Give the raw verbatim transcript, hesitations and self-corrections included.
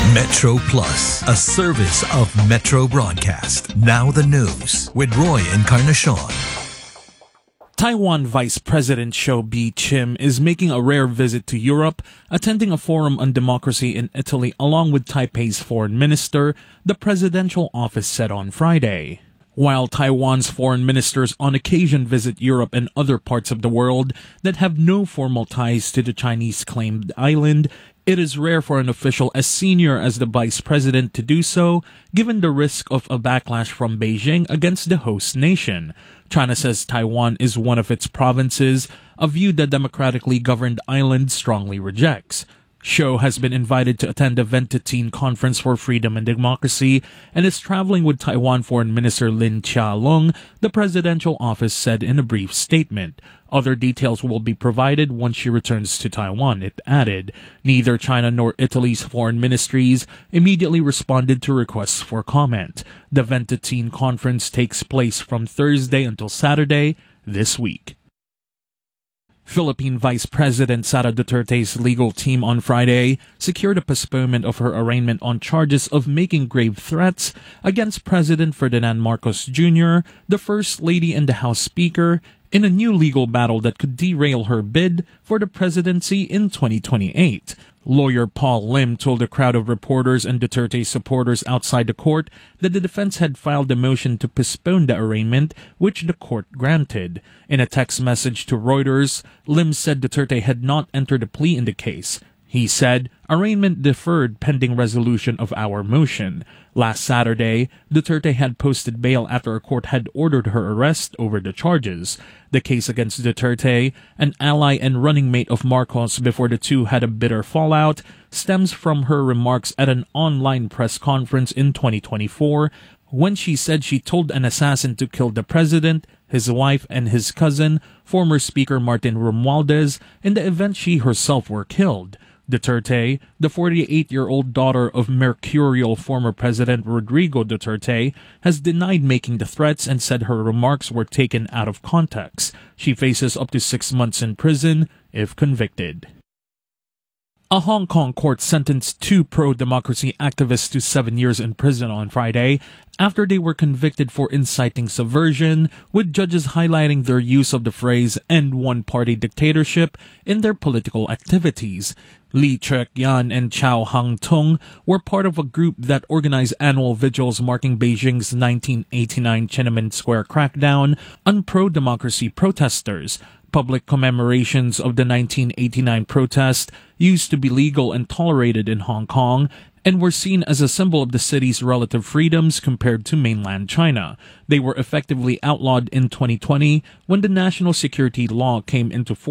Metro Plus, a service of Metro Broadcast. Now the news with Roy Encarnacion. Taiwan Vice President Shou Bi-chim is making a rare visit to Europe, attending a forum on democracy in Italy along with Taipei's foreign minister, the presidential office said on Friday. While Taiwan's foreign ministers on occasion visit Europe and other parts of the world that have no formal ties to the Chinese-claimed island, it is rare for an official as senior as the vice president to do so, given the risk of a backlash from Beijing against the host nation. China says Taiwan is one of its provinces, a view the democratically governed island strongly rejects. Shou has been invited to attend the Ventotene Conference for Freedom and Democracy and is traveling with Taiwan Foreign Minister Lin Chia-lung, the presidential office said in a brief statement. Other details will be provided once she returns to Taiwan, it added. Neither China nor Italy's foreign ministries immediately responded to requests for comment. The Ventotene Conference takes place from Thursday until Saturday this week. Philippine Vice President Sara Duterte's legal team on Friday secured a postponement of her arraignment on charges of making grave threats against President Ferdinand Marcos Junior, the First Lady and the House Speaker, in a new legal battle that could derail her bid for the presidency in twenty twenty-eight. Lawyer Paul Lim told a crowd of reporters and Duterte supporters outside the court that the defense had filed a motion to postpone the arraignment, which the court granted. In a text message to Reuters, Lim said Duterte had not entered a plea in the case. He said, arraignment deferred pending resolution of our motion. Last Saturday, Duterte had posted bail after a court had ordered her arrest over the charges. The case against Duterte, an ally and running mate of Marcos before the two had a bitter fallout, stems from her remarks at an online press conference in twenty twenty-four when she said she told an assassin to kill the president, his wife, and his cousin, former Speaker Martin Romualdez, in the event she herself were killed. Duterte, the forty-eight-year-old daughter of mercurial former President Rodrigo Duterte, has denied making the threats and said her remarks were taken out of context. She faces up to six months in prison if convicted. A Hong Kong court sentenced two pro-democracy activists to seven years in prison on Friday after they were convicted for inciting subversion, with judges highlighting their use of the phrase "end one-party dictatorship" in their political activities. Lee Chek-yan and Chow Hang-tung were part of a group that organized annual vigils marking Beijing's nineteen eighty-nine Tiananmen Square crackdown on pro-democracy protesters. Public commemorations of the nineteen eighty-nine protest used to be legal and tolerated in Hong Kong and were seen as a symbol of the city's relative freedoms compared to mainland China. They were effectively outlawed in twenty twenty when the national security law came into force.